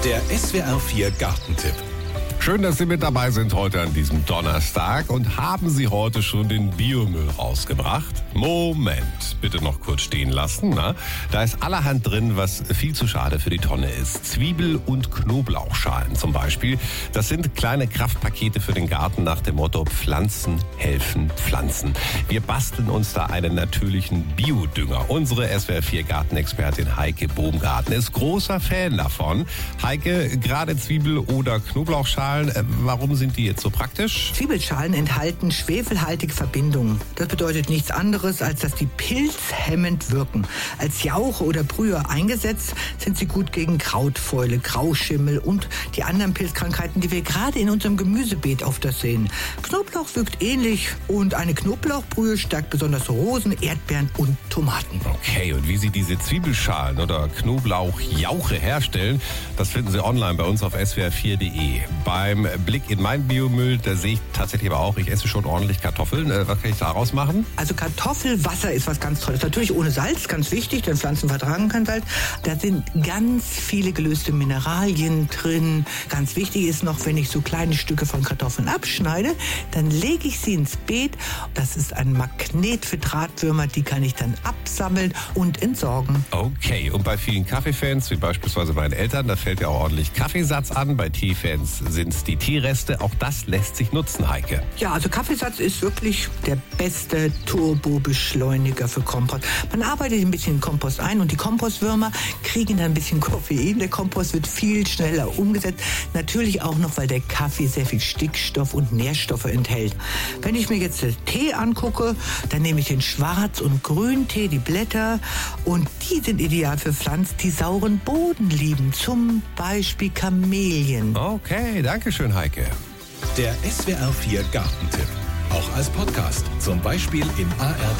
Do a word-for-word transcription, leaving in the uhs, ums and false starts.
Der S W R vier Gartentipp. Schön, dass Sie mit dabei sind heute an diesem Donnerstag. Und haben Sie heute schon den Biomüll rausgebracht? Moment, bitte noch kurz stehen lassen. Na? Da ist allerhand drin, was viel zu schade für die Tonne ist. Zwiebel- und Knoblauchschalen zum Beispiel. Das sind kleine Kraftpakete für den Garten nach dem Motto Pflanzen helfen Pflanzen. Wir basteln uns da einen natürlichen Biodünger. Unsere S W R vier Gartenexpertin Heike Bohmgarten ist großer Fan davon. Heike, gerade Zwiebel- oder Knoblauchschalen, warum sind die jetzt so praktisch? Zwiebelschalen enthalten schwefelhaltige Verbindungen. Das bedeutet nichts anderes, als dass die pilzhemmend wirken. Als Jauche oder Brühe eingesetzt sind sie gut gegen Krautfäule, Grauschimmel und die anderen Pilzkrankheiten, die wir gerade in unserem Gemüsebeet oft sehen. Knoblauch wirkt ähnlich und eine Knoblauchbrühe stärkt besonders Rosen, Erdbeeren und Tomaten. Okay, und wie Sie diese Zwiebelschalen oder Knoblauchjauche herstellen, das finden Sie online bei uns auf S W R vier Punkt de. Beim Blick in mein Biomüll, da sehe ich tatsächlich aber auch, ich esse schon ordentlich Kartoffeln. Äh, was kann ich daraus machen? Also Kartoffelwasser ist was ganz Tolles. Natürlich ohne Salz, ganz wichtig, denn Pflanzen vertragen kein Salz. Da sind ganz viele gelöste Mineralien drin. Ganz wichtig ist noch, wenn ich so kleine Stücke von Kartoffeln abschneide, dann lege ich sie ins Beet. Das ist ein Magnet für Drahtwürmer, die kann ich dann absammeln und entsorgen. Okay, und bei vielen Kaffeefans, wie beispielsweise meinen Eltern, da fällt ja auch ordentlich Kaffeesatz an. Bei Teefans sind es die Teereste. Auch das lässt sich nutzen, Heike. Ja, also Kaffeesatz ist wirklich der beste Turbobeschleuniger für Kompost. Man arbeitet ein bisschen in Kompost ein und die Kompostwürmer kriegen dann ein bisschen Koffein. Der Kompost wird viel schneller umgesetzt. Natürlich auch noch, weil der Kaffee sehr viel Stickstoff und Nährstoffe enthält. Wenn ich mir jetzt den Tee angucke, dann nehme ich den Schwarz- und Grüntee, die Blätter. Und die sind ideal für Pflanzen, die sauren Boden lieben. Zum Beispiel Kamelien. Okay, danke schön, Heike. Der S W R vier Gartentipp. Auch als Podcast. Zum Beispiel im A R D